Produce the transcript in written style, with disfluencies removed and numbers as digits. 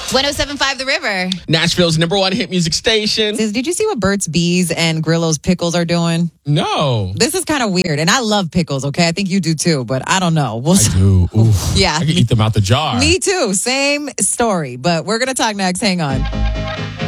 107.5 The River. Nashville's #1 hit music station. Did you see what Burt's Bees and Grillo's Pickles are doing? No. This is kind of weird. And I love pickles, okay? I think you do too, but I don't know. I do. Oof. Yeah. I can eat them out the jar. Me too. Same story. But we're going to talk next. Hang on.